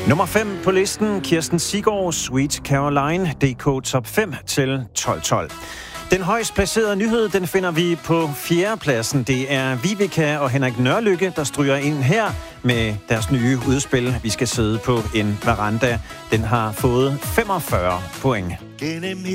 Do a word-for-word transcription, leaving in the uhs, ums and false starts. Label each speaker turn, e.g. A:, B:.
A: Nummer fem på listen, Kirsten Siggaard, Sweet Caroline, D K Top fem til tolv tolv. Den højst placerede nyhed, den finder vi på fjerdepladsen. Det er Vibeke og Henrik Nørlykke, der stryger ind her med deres nye udspil. Vi skal sidde på en veranda. Den har fået femogfyrre point.